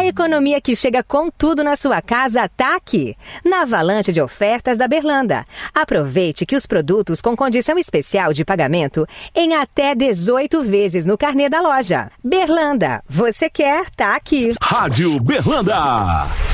A economia que chega com tudo na sua casa tá aqui, na avalanche de ofertas da Berlanda. Aproveite que os produtos com condição especial de pagamento em até 18 vezes no carnê da loja. Berlanda, você quer, tá aqui. Rádio Berlanda.